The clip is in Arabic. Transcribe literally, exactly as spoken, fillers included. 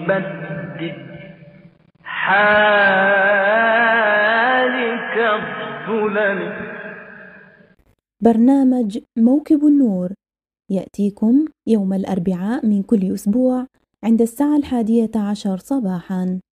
بدد حالك الظلم. برنامج موكب النور يأتيكم يوم الأربعاء من كل أسبوع عند الساعة الحادية عشر صباحاً.